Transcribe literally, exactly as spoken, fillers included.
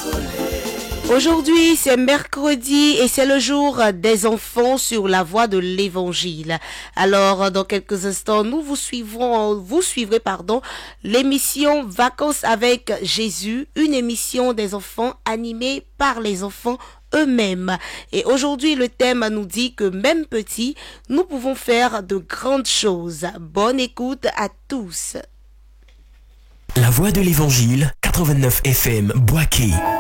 Aujourd'hui, c'est mercredi et c'est le jour des enfants sur la voie de l'évangile. Alors, dans quelques instants, nous vous suivrons, vous suivrez, pardon, l'émission Vacances avec Jésus, une émission des enfants animée par les enfants eux-mêmes. Et aujourd'hui, le thème nous dit que même petits, nous pouvons faire de grandes choses. Bonne écoute à tous. La voix de l'évangile, quatre-vingt-neuf F M, Boaké.